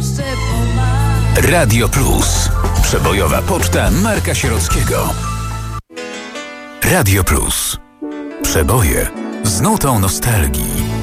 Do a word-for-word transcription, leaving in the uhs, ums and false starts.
Radio Plus. Przebojowa poczta Marka Sierockiego. Radio Plus. Przeboje z nutą nostalgii.